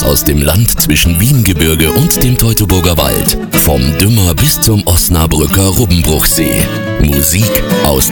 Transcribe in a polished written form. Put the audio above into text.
Jazz aus dem Land zwischen Wiengebirge und dem Teutoburger Wald. Vom Dümmer bis zum Osnabrücker Rubbenbruchsee. Musik aus